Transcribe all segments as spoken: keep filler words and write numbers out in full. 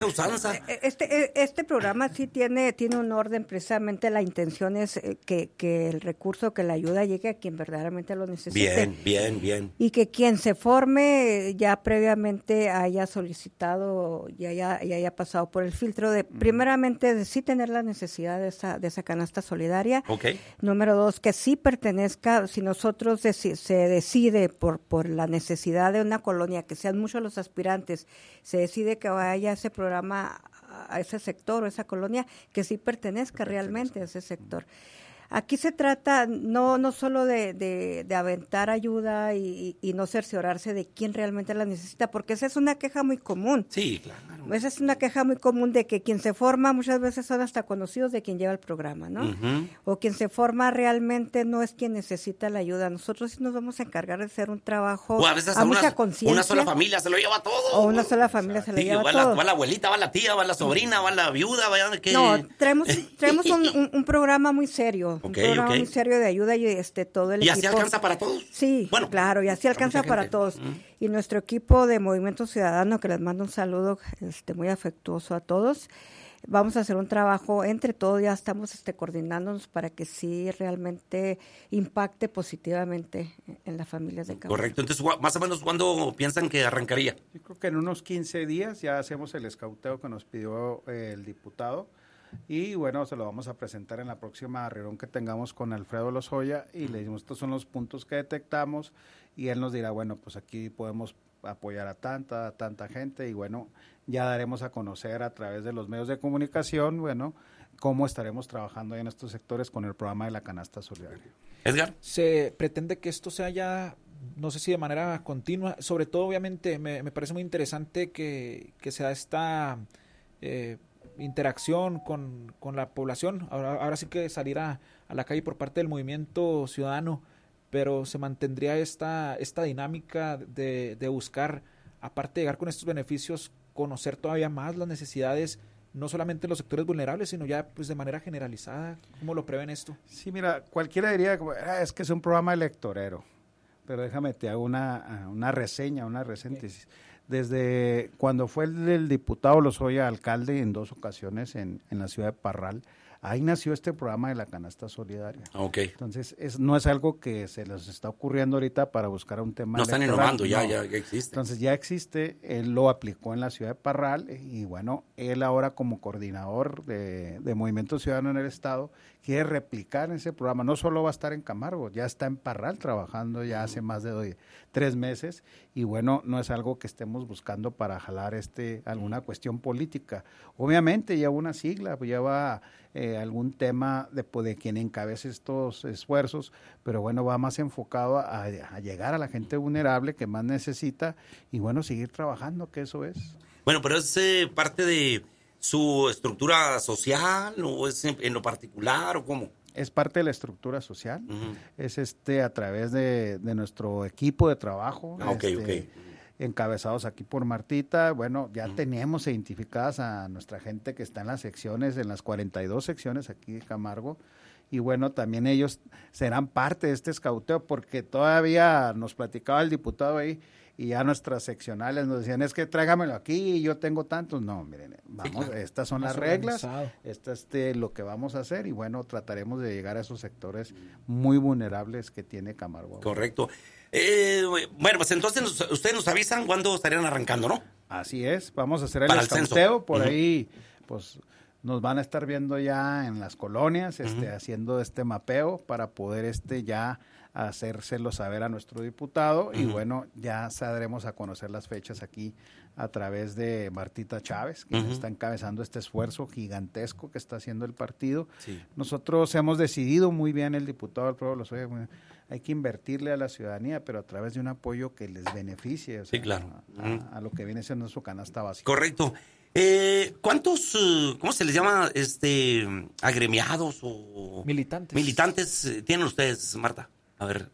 usanza. Este, este programa sí tiene, tiene un orden, precisamente la intención es que, que el recurso, que la ayuda llegue a quien verdaderamente lo necesite. Bien, bien, bien. Y que quien se forme ya previamente haya solicitado y haya, y haya pasado por el filtro de, mm. primeramente, de sí tener la necesidad de esa, de esa canasta solidaria. Okay. Número dos, que sí pertenezca, si nosotros deci- se decide por, por la necesidad de una colonia, que sean muchos los aspirantes, se decide que vaya ese programa a ese sector o esa colonia, que sí pertenezca realmente a ese sector. Aquí se trata no no solo de, de, de aventar ayuda y, y no cerciorarse de quién realmente la necesita, porque esa es una queja muy común. Sí, claro. Esa es una queja muy común de que quien se forma muchas veces son hasta conocidos de quien lleva el programa, ¿no? Uh-huh. O quien se forma realmente no es quien necesita la ayuda. Nosotros sí nos vamos a encargar de hacer un trabajo o a, veces a mucha una, conciencia. Una sola familia se lo lleva todo. O una sola familia se lo sí, lleva va todo. La, va la abuelita, va la tía, va la sobrina, va la viuda, va que... No, traemos, traemos un, un, un programa muy serio. Okay, un programa okay. muy serio de ayuda y este todo el ¿Y equipo. ¿Y así alcanza para todos? Sí, bueno, claro, y así alcanza para gente. todos. Uh-huh. Y nuestro equipo de Movimiento Ciudadano, que les mando un saludo este, muy afectuoso a todos, vamos a hacer un trabajo entre todos, ya estamos este, coordinándonos para que sí realmente impacte positivamente en las familias de Camargo. Correcto, entonces más o menos ¿cuándo piensan que arrancaría? Yo creo que en unos quince días ya hacemos el escauteo que nos pidió eh, el diputado. Y bueno, se lo vamos a presentar en la próxima reunión que tengamos con Alfredo Lozoya y le decimos, estos son los puntos que detectamos y él nos dirá, bueno, pues aquí podemos apoyar a tanta, a tanta gente y bueno, ya daremos a conocer a través de los medios de comunicación, bueno, cómo estaremos trabajando en estos sectores con el programa de la canasta solidaria. Edgar. Se pretende que esto sea ya, no sé si de manera continua, sobre todo obviamente me, me parece muy interesante que, que sea esta... Eh, interacción con, con la población, ahora, ahora sí que salir a, a la calle por parte del movimiento ciudadano, pero se mantendría esta, esta dinámica de, de buscar, aparte de llegar con estos beneficios, conocer todavía más las necesidades, no solamente en los sectores vulnerables, sino ya pues de manera generalizada. ¿Cómo lo prevén esto? Sí, mira, cualquiera diría, ah, es que es un programa electorero, pero déjame te hago una, una reseña, una resíntesis. Okay. Desde cuando fue el, el diputado Lozoya alcalde en dos ocasiones en, en la ciudad de Parral, ahí nació este programa de la canasta solidaria. Okay. Entonces, es, no es algo que se les está ocurriendo ahorita para buscar un tema No electoral. están innovando, no. ya, ya, ya existe. Entonces, ya existe, él lo aplicó en la ciudad de Parral y bueno, él ahora como coordinador de, de Movimiento Ciudadano en el Estado, quiere replicar ese programa. No solo va a estar en Camargo, ya está en Parral trabajando ya hace más de doy, tres meses y bueno, no es algo que estemos buscando para jalar este alguna cuestión política. Obviamente lleva una sigla, lleva eh, algún tema de, de quien encabece estos esfuerzos, pero bueno, va más enfocado a, a llegar a la gente vulnerable que más necesita y bueno, seguir trabajando, que eso es. Bueno, pero es eh, parte de su estructura social o es en, en lo particular o cómo? Es parte de la estructura social, uh-huh. es este a través de, de nuestro equipo de trabajo, ah, okay, este, okay. encabezados aquí por Martita. Bueno, ya uh-huh. tenemos identificadas a nuestra gente que está en las secciones, en las cuarenta y dos secciones aquí de Camargo, y bueno, también ellos serán parte de este escauteo, porque todavía nos platicaba el diputado ahí, y ya nuestras seccionales nos decían, es que tráigamelo aquí y yo tengo tantos. No, miren, vamos, sí, claro. estas son las reglas, esto es este, lo que vamos a hacer y bueno, trataremos de llegar a esos sectores muy vulnerables que tiene Camargo. Correcto. Eh, bueno, pues entonces nos, ustedes nos avisan cuándo estarían arrancando, ¿no? Así es, vamos a hacer el Para escauteo, el por uh-huh. ahí, pues nos van a estar viendo ya en las colonias, este, uh-huh. haciendo este mapeo para poder este ya hacérselo saber a nuestro diputado uh-huh. y bueno, ya sabremos a conocer las fechas aquí a través de Martita Chávez, que uh-huh. está encabezando este esfuerzo gigantesco que está haciendo el partido. Sí. Nosotros hemos decidido muy bien, el diputado Alfredo Lozoya, hay que invertirle a la ciudadanía, pero a través de un apoyo que les beneficie, o sea, sí, claro. a, uh-huh. a, a lo que viene siendo su canasta básica. Correcto. Eh, ¿Cuántos, uh, cómo se les llama, este, agremiados o militantes, militantes tienen ustedes, Marta? A ver.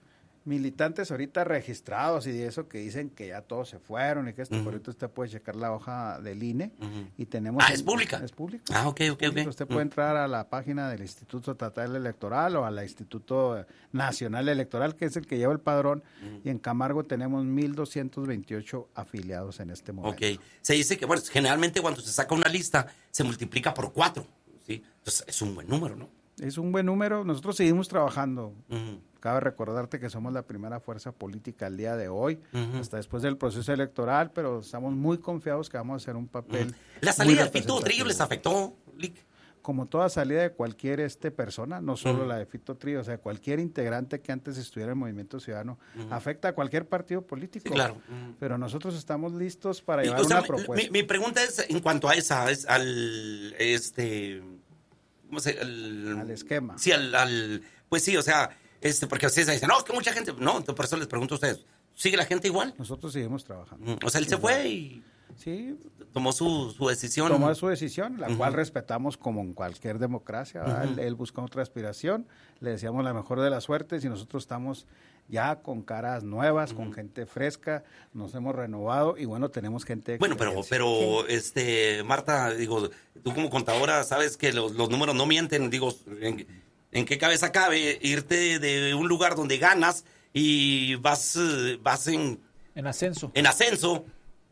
Militantes ahorita registrados y de eso que dicen que ya todos se fueron y que esto, uh-huh. por ahorita usted puede checar la hoja del I N E uh-huh. y tenemos... Ah, ¿es pública? Es pública. Ah, ok, ok, ok. Usted puede uh-huh. entrar a la página del Instituto Estatal Electoral o al Instituto Nacional Electoral, que es el que lleva el padrón, uh-huh. y en Camargo tenemos mil doscientos veintiocho afiliados en este momento. Ok. Se dice que, bueno, generalmente cuando se saca una lista se multiplica por cuatro, ¿sí? Entonces es un buen número, ¿no? Es un buen número. Nosotros seguimos trabajando. Uh-huh. Cabe recordarte que somos la primera fuerza política al día de hoy, uh-huh. hasta después del proceso electoral, pero estamos muy confiados que vamos a hacer un papel. Uh-huh. ¿La salida de Fito Trillo les afectó, Lic? Como toda salida de cualquier este persona, no solo uh-huh. la de Fito Trillo, o sea, cualquier integrante que antes estuviera en el Movimiento Ciudadano, uh-huh. afecta a cualquier partido político. Sí, claro. Uh-huh. Pero nosotros estamos listos para y, llevar o sea, una propuesta. Mi, mi pregunta es en cuanto a esa, es al, este, ¿cómo se? Al, al esquema. Sí, al, al, pues sí, o sea, este, porque ustedes dicen, no, es que mucha gente, no, entonces por eso les pregunto a ustedes, ¿sigue la gente igual? Nosotros seguimos trabajando. Uh-huh. O sea, él se fue y... Sí, tomó su, su decisión. Tomó su decisión, la uh-huh. cual respetamos como en cualquier democracia. Uh-huh. él, él buscó otra aspiración, le deseamos la mejor de las suertes y nosotros estamos ya con caras nuevas, uh-huh. con gente fresca, nos hemos renovado y bueno, tenemos gente de Bueno, pero, pero sí. este, Marta, digo, tú como contadora sabes que los, los números no mienten, digo, en, en qué cabeza cabe irte de un lugar donde ganas y vas, vas en... En ascenso. En ascenso.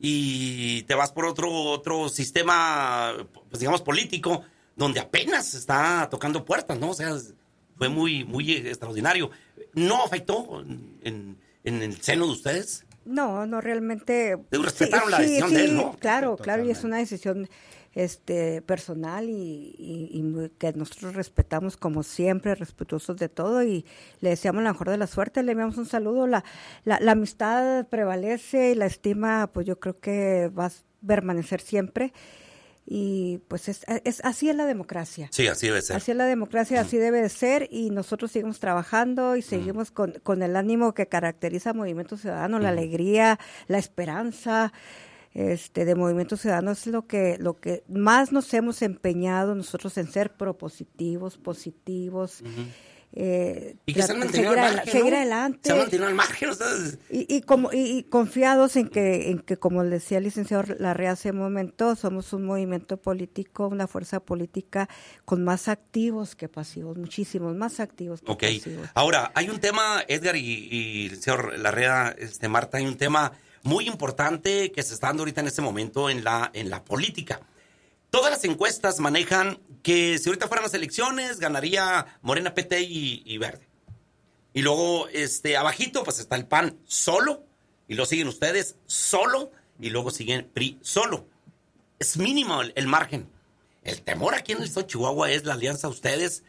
Y te vas por otro otro sistema, pues digamos, político, donde apenas está tocando puertas, ¿no? O sea, fue muy muy extraordinario. ¿No afectó en, en el seno de ustedes? No, no, realmente... Respetaron sí, la decisión sí, de él, sí, ¿no? Claro, claro, y es una decisión este personal y, y, y que nosotros respetamos como siempre, respetuosos de todo, y le deseamos la mejor de la suerte, le enviamos un saludo. La, la, la amistad prevalece y la estima, pues yo creo que va a permanecer siempre. Y pues es, es así es la democracia. Sí, así debe ser. Así es la democracia, así debe de ser, y nosotros seguimos trabajando y seguimos uh-huh. con, con el ánimo que caracteriza a Movimiento Ciudadano, uh-huh. la alegría, la esperanza. Este, de Movimiento Ciudadano es lo que lo que más nos hemos empeñado nosotros en ser propositivos, positivos, uh-huh. eh, y que se han mantenido seguir, al margen, seguir ¿no? adelante, se han mantenido al margen, o sea, y, y como y, y confiados en que en que como decía el licenciado Larrea hace un momento, somos un movimiento político, una fuerza política con más activos que pasivos, muchísimos más activos que okay. pasivos. Ahora hay un tema, Edgar y, y el señor Larrea, este Marta, hay un tema muy importante que se está dando ahorita en este momento en la, en la política. Todas las encuestas manejan que si ahorita fueran las elecciones, ganaría Morena, P T y, y Verde. Y luego, este, abajito, pues está el P A N solo, y lo siguen ustedes solo, y luego siguen P R I solo. Es mínimo el, el margen. El temor aquí en el estado de Chihuahua es la alianza a ustedes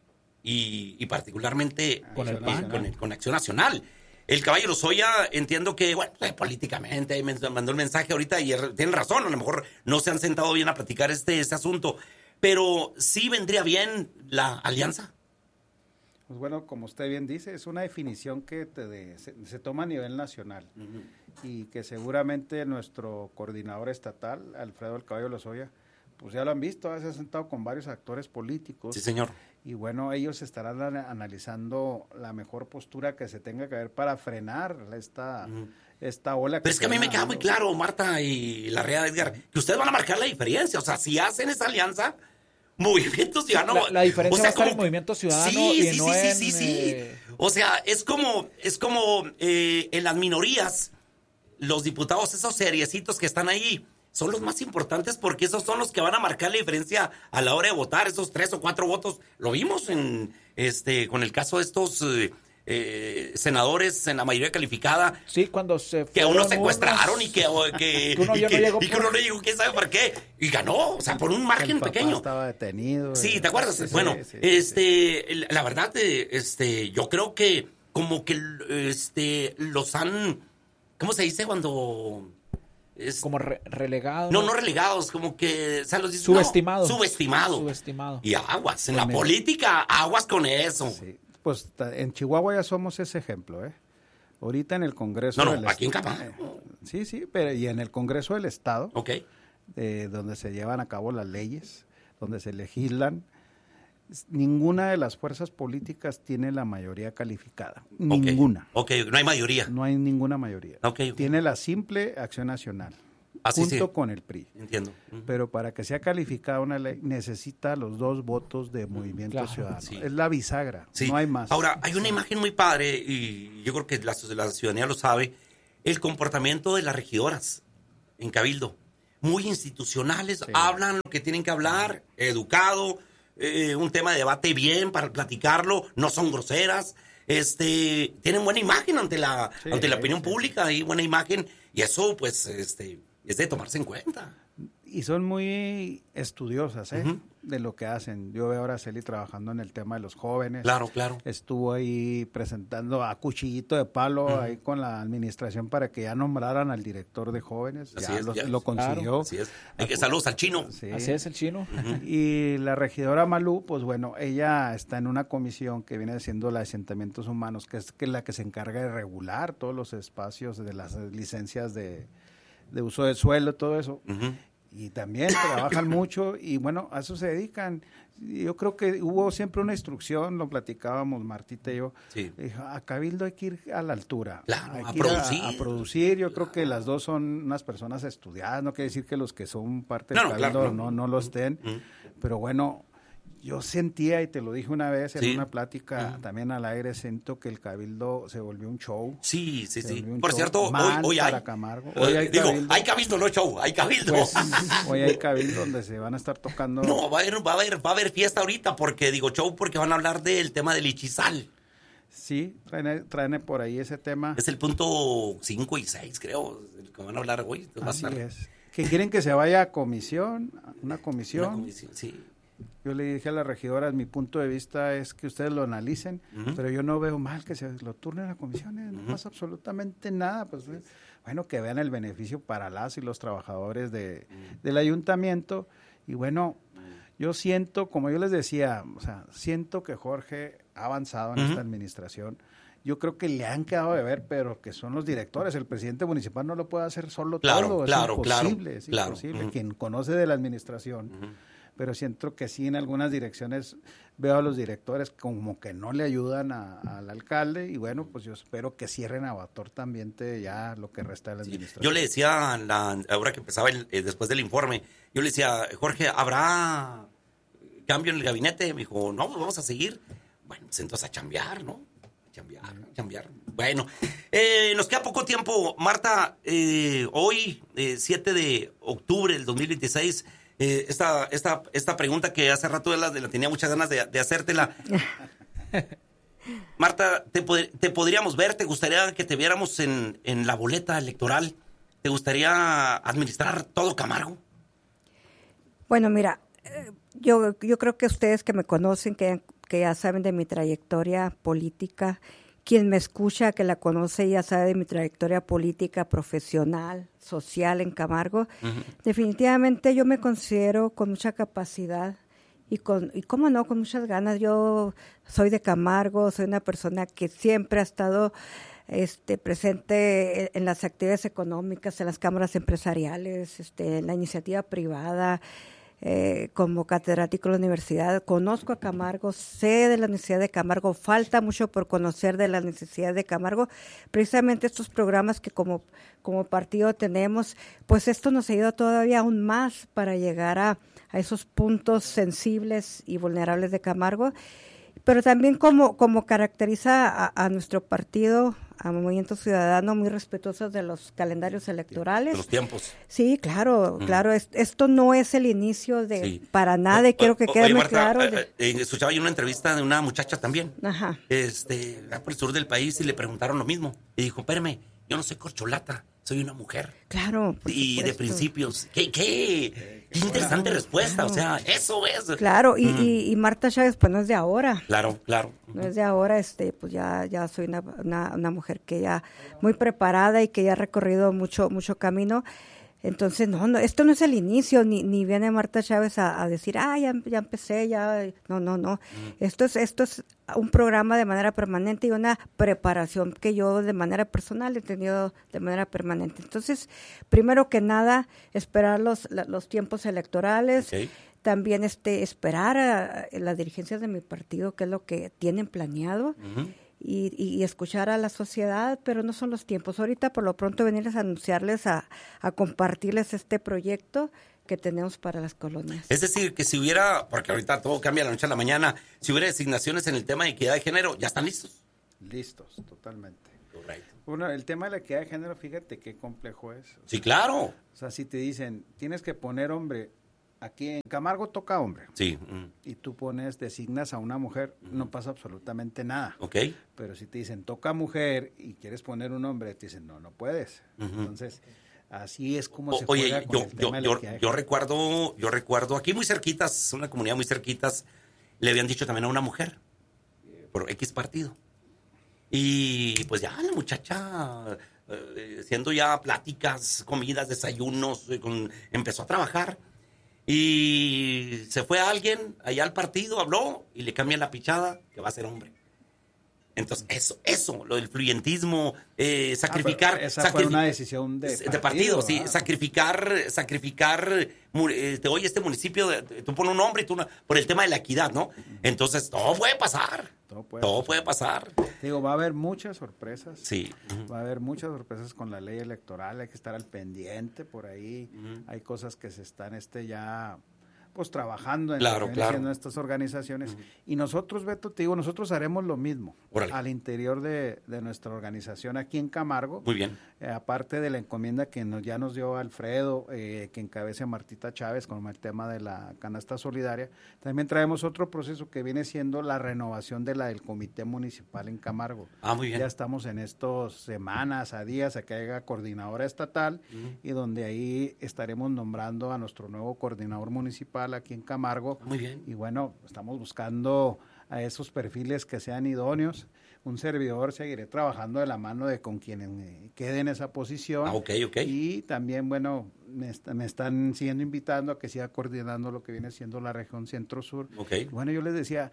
y, y particularmente con, el P A N, P A N, con, el, con Acción Nacional. El caballo Lozoya, entiendo que, bueno, pues, políticamente me mandó el mensaje ahorita y tienen razón, a lo mejor no se han sentado bien a platicar este, este asunto, pero sí vendría bien la alianza. Pues bueno, como usted bien dice, es una definición que te de, se, se toma a nivel nacional uh-huh. y que seguramente nuestro coordinador estatal, Alfredo El Caballo Lozoya, pues ya lo han visto, se ha sentado con varios actores políticos. Sí, señor. Y bueno, ellos estarán analizando la mejor postura que se tenga que ver para frenar esta, uh-huh. esta ola. Pero es que a mí me queda muy claro, Marta y Larrea, Edgar, que ustedes van a marcar la diferencia. O sea, si hacen esa alianza, Movimiento Ciudadano... La, la diferencia o sea, va a estar como, en Movimiento Ciudadano sí, y sí, no sí, en... sí, sí, sí. Eh... O sea, es como, es como eh, en las minorías, los diputados, esos seriecitos que están ahí, son los más importantes porque esos son los que van a marcar la diferencia a la hora de votar, esos tres o cuatro votos. Lo vimos en este con el caso de estos eh, eh, senadores en la mayoría calificada. Sí, cuando se que a uno secuestraron unos... y que, que, que uno y, que, no llegó y que uno no llegó, quién sabe por qué. Y ganó, o sea, por un margen el papá pequeño. Estaba detenido. Sí, ¿te acuerdas? Sí, bueno, sí, sí, este, sí. la verdad, este, yo creo que como que este los han, ¿cómo se dice cuando? Es, como re relegado. No, no relegados, como que... O sea, los dice, subestimado. No, subestimado. Subestimado. Y aguas, en pues la mira. política, aguas con eso. Sí. Pues en Chihuahua ya somos ese ejemplo, ¿eh? Ahorita en el Congreso... No, del no, aquí en Camargo. Eh, sí, sí, pero y en el Congreso del Estado, okay. eh, donde se llevan a cabo las leyes, donde se legislan, ninguna de las fuerzas políticas tiene la mayoría calificada. Ninguna. Ok, okay. No hay mayoría. No hay ninguna mayoría. Okay, okay. Tiene la simple Acción Nacional. Así junto sí. con el P R I. Entiendo. Pero para que sea calificada una ley necesita los dos votos de Movimiento claro, Ciudadano. sí. Es la bisagra, Sí. no hay más. Ahora, hay una imagen muy padre y yo creo que la, la ciudadanía lo sabe, el comportamiento de las regidoras en Cabildo. Muy institucionales, Sí. hablan lo que tienen que hablar, educado, eh, un tema de debate bien para platicarlo, no son groseras, este, tienen buena imagen ante la, Sí, ante la opinión sí. pública y buena imagen, y eso pues este es de tomarse en cuenta. Y son muy estudiosas ¿eh? Ujú. de lo que hacen. Yo veo a Araceli trabajando en el tema de los jóvenes. Claro, claro. Estuvo ahí presentando a cuchillito de palo Ujú. ahí con la administración para que ya nombraran al director de jóvenes. Así ya, es, lo, ya. lo consiguió. Así es. Hay que saludos al chino. Sí. Así es el chino. Y la regidora Malú, pues bueno, ella está en una comisión que viene siendo la de asentamientos humanos, que es que la que se encarga de regular todos los espacios de las licencias de, de uso del suelo, todo eso. Ujú. Y también trabajan mucho y bueno, a eso se dedican. Yo creo que hubo siempre una instrucción, lo platicábamos Martita y yo, Sí. dijo, a Cabildo hay que ir a la altura, Claro, hay a que ir producir. A, a producir. Yo creo que las dos son unas personas estudiadas, no quiere decir que los que son parte No, del no, Cabildo claro, no, no. no lo estén, Ujú. pero bueno, yo sentía, y te lo dije una vez en Sí. una plática Ujú. también al aire, siento que el Cabildo se volvió un show. Sí, sí, Se sí. volvió un Por show cierto, hoy, mal hoy hay. para Camargo. Eh, Hoy hay digo, cabildo. hay cabildo, no show, hay cabildo. Pues, hoy hay Cabildo donde se van a estar tocando. No, va a haber, va a haber, va a haber fiesta ahorita, porque digo show, porque van a hablar del tema del Ichizal. Sí, traen, traen por ahí ese tema. Es el punto cinco y seis, creo, el que van a hablar hoy. Va a Así estar es. Que quieren que se vaya a comisión, a una comisión. una comisión, sí. Yo le dije a las regidoras, mi punto de vista es que ustedes lo analicen, Ujú. pero yo no veo mal que se lo turnen a comisiones, no Ujú. pasa absolutamente nada. Pues eh, bueno, que vean el beneficio para las y los trabajadores de, del ayuntamiento. Y bueno, yo siento, como yo les decía, o sea, siento que Jorge ha avanzado en Ujú. esta administración. Yo creo que le han quedado de ver, pero que son los directores. El presidente municipal no lo puede hacer solo Claro, todo. claro, es claro, imposible, es claro. imposible. Ujú. Quien conoce de la administración, Ujú. pero siento que sí en algunas direcciones veo a los directores como que no le ayudan a- al alcalde y bueno, pues yo espero que cierren a Bator también te- ya lo que resta de la Sí. administración. Yo le decía, a la, ahora que empezaba el- eh, después del informe, yo le decía, Jorge, ¿habrá cambio en el gabinete? Me dijo, no, pues vamos a seguir. Bueno, pues entonces a chambear, ¿no? A chambear, a chambear. Bueno, eh, nos queda poco tiempo. Marta, eh, hoy, eh, siete de octubre del dos mil veintiséis, eh, esta, esta, esta pregunta que hace rato la, la tenía muchas ganas de, de hacértela. Marta, ¿te, pod- te podríamos ver? ¿Te gustaría que te viéramos en, en la boleta electoral? ¿Te gustaría administrar todo Camargo? Bueno, mira, eh, yo, yo creo que ustedes que me conocen, que, que ya saben de mi trayectoria política, quien me escucha, que la conoce, ya sabe de mi trayectoria política, profesional, social en Camargo. Ujú. Definitivamente yo me considero con mucha capacidad y, con, y cómo no, con muchas ganas. Yo soy de Camargo, soy una persona que siempre ha estado este, presente en, en las actividades económicas, en las cámaras empresariales, este, en la iniciativa privada, eh, como catedrático de la universidad. Conozco a Camargo, sé de la necesidad de Camargo, falta mucho por conocer de la necesidad de Camargo. Precisamente estos programas que como, como partido tenemos, pues esto nos ayuda todavía aún más para llegar a, a esos puntos sensibles y vulnerables de Camargo. Pero también como, como caracteriza a, a nuestro partido, a Movimiento Ciudadano, muy respetuosos de los calendarios electorales. De los tiempos. Sí, claro, Mm. claro. Es- esto no es el inicio de Sí. para nada y quiero que O- quede oye, muy Marta, claro. eh, de- eh, escuchaba yo una entrevista de una muchacha también, Ajá. este, allá por el sur del país, y le preguntaron lo mismo. Y dijo, espérame, yo no soy corcholata, soy una mujer. Claro, por Y de supuesto. principios. ¿Qué, qué? Qué interesante respuesta. O sea, eso es. Claro, y, Mm. y, y Marta Chávez, pues no es de ahora. Claro, claro. No es de ahora, este, pues ya, ya soy una, una, una mujer que ya muy preparada y que ya ha recorrido mucho, mucho camino. Entonces, no, no, esto no es el inicio, ni, ni viene Marta Chávez a, a decir, ah, ya, ya empecé, ya, no, no, no. Esto es, esto es un programa de manera permanente y una preparación que yo de manera personal he tenido de manera permanente. Entonces, primero que nada, esperar los, la- los tiempos electorales. Ok. también este, esperar a, a las dirigencias de mi partido, qué es lo que tienen planeado, uh-huh. y, y escuchar a la sociedad, pero no son los tiempos. Ahorita por lo pronto venirles a anunciarles, a, a compartirles este proyecto que tenemos para las colonias. Es decir, que si hubiera, porque ahorita todo cambia de la noche a la mañana, si hubiera designaciones en el tema de equidad de género, ¿ya están listos? Listos, totalmente. Correcto. Bueno, el tema de la equidad de género, fíjate qué complejo es. Sí, claro. O sea, si te dicen, tienes que poner hombre, aquí en Camargo toca hombre. Sí. Mm. Y tú pones, designas a una mujer, mm. no pasa absolutamente nada. Ok. Pero si te dicen, toca mujer y quieres poner un hombre, te dicen, no, no puedes. Uh-huh. Entonces, así es como o, se juega oye, con yo, el tema yo, de la yo, yo recuerdo, yo recuerdo, aquí muy cerquitas, una comunidad muy cerquitas, le habían dicho también a una mujer, por X partido. Y pues ya la muchacha, eh, haciendo ya pláticas, comidas, desayunos, eh, con, empezó a trabajar. Y se fue alguien allá al partido, habló y le cambian la pichada que va a ser hombre. Entonces, eso, eso, lo del fluyentismo, eh, sacrificar... Ah, esa sacrific- fue una decisión de partido. De partido, sí, sacrificar, sacrificar, eh, te oye, este municipio, de, tú pones un nombre y tú, una, por el tema de la equidad, ¿no? Entonces, todo puede pasar, todo puede, todo pasar. puede pasar. Digo, va a haber muchas sorpresas. Sí. Va a haber muchas sorpresas con la ley electoral, hay que estar al pendiente por ahí, uh-huh. hay cosas que se están este ya... pues trabajando en, claro, en claro. estas organizaciones. Uh-huh. Y nosotros, Beto, te digo, nosotros haremos lo mismo. Órale. Al interior de, de nuestra organización aquí en Camargo. Muy bien. Eh, aparte de la encomienda que nos, ya nos dio Alfredo, eh, que encabece a Martita Chávez con el tema de la canasta solidaria, también traemos otro proceso que viene siendo la renovación de la del comité municipal en Camargo. Ah, muy bien. Ya estamos en estas semanas, a días, a que haya coordinadora estatal, uh-huh. y donde ahí estaremos nombrando a nuestro nuevo coordinador municipal aquí en Camargo. Muy bien. Y bueno, estamos buscando a esos perfiles que sean idóneos. Un servidor seguiré trabajando de la mano de con quienes quede en esa posición. Ah, ok, ok. Y también, bueno, me, est- me están siguiendo invitando a que siga coordinando lo que viene siendo la región centro-sur. Ok. Bueno, yo les decía,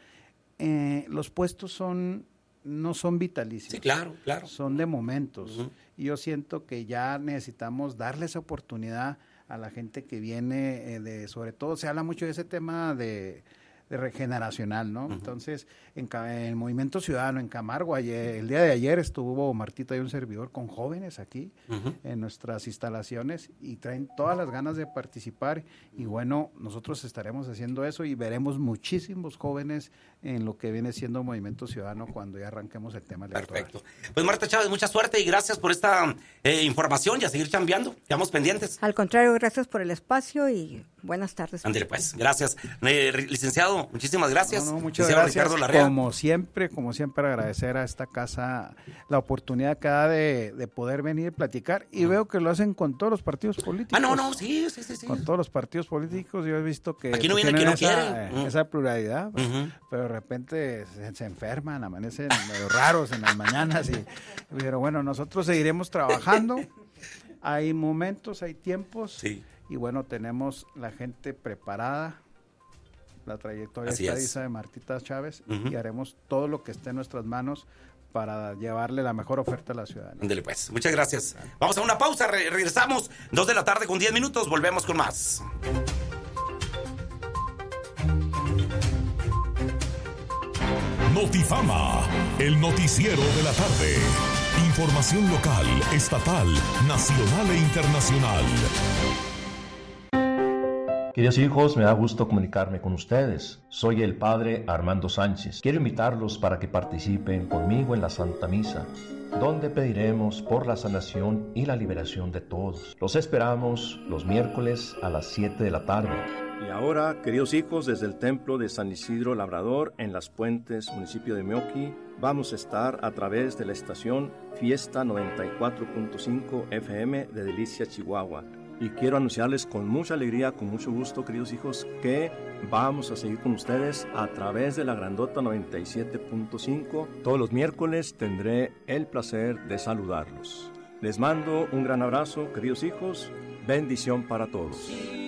eh, los puestos son no son vitalicios. Sí, claro, claro. Son de momentos. Uh-huh. Y yo siento que ya necesitamos darle esa oportunidad a la gente que viene eh, de, sobre todo se habla mucho de ese tema de, de regeneracional, ¿no? Uh-huh. Entonces, en, en Movimiento Ciudadano, en Camargo, ayer, el día de ayer estuvo Martita y un servidor con jóvenes aquí, uh-huh. en nuestras instalaciones, y traen todas las ganas de participar, y bueno, nosotros estaremos haciendo eso y veremos muchísimos jóvenes en lo que viene siendo Movimiento Ciudadano cuando ya arranquemos el tema electoral. Perfecto. Pues Marta Chávez, mucha suerte y gracias por esta eh, información y a seguir chambeando. Quedamos pendientes. Al contrario, gracias por el espacio y buenas tardes. Ándale pues, gracias. Eh, licenciado, muchísimas gracias. No, no, muchas licenciado gracias. Ricardo Larrea. Como siempre, como siempre agradecer a esta casa la oportunidad que da de, de poder venir y platicar y uh-huh. veo que lo hacen con todos los partidos políticos. Ah, no, no, sí, sí, sí. sí. Con todos los partidos políticos yo he visto que aquí no viene que no esa, quiere. Uh-huh. esa pluralidad, uh-huh. pero de repente se, se enferman, amanecen medio raros en las mañanas y pero bueno, nosotros seguiremos trabajando. Hay momentos, hay tiempos. Sí. Y bueno, tenemos la gente preparada, la trayectoria Así estadista es. de Martita Chávez, uh-huh. y haremos todo lo que esté en nuestras manos para llevarle la mejor oferta a la ciudadanía. Ándale pues, muchas gracias. Vamos a una pausa, re- regresamos, dos de la tarde con diez minutos, volvemos con más. Notifama, el noticiero de la tarde. Información local, estatal, nacional e internacional. Queridos hijos, me da gusto comunicarme con ustedes. Soy el Padre Armando Sánchez. Quiero invitarlos para que participen conmigo en la Santa Misa, donde pediremos por la sanación y la liberación de todos. Los esperamos los miércoles a las siete de la tarde. Y ahora, queridos hijos, desde el Templo de San Isidro Labrador, en Las Puentes, municipio de Meoqui, vamos a estar a través de la estación Fiesta noventa y cuatro punto cinco F M de Delicia, Chihuahua. Y quiero anunciarles con mucha alegría, con mucho gusto, queridos hijos, que vamos a seguir con ustedes a través de la Grandota noventa y siete punto cinco. Todos los miércoles tendré el placer de saludarlos. Les mando un gran abrazo, queridos hijos. Bendición para todos.